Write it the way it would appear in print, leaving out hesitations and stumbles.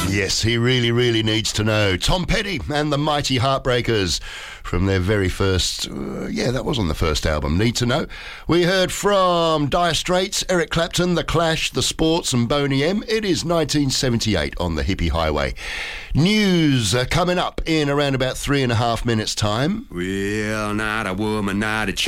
Yes, he really, really needs to know. Tom Petty and the Mighty Heartbreakers from their very first, that was on the first album, Need to Know. We heard from Dire Straits, Eric Clapton, The Clash, The Sports and Boney M. It is 1978 on the Hippie Highway. News coming up in around about 3.5 minutes' time. Well, not a woman, not a child.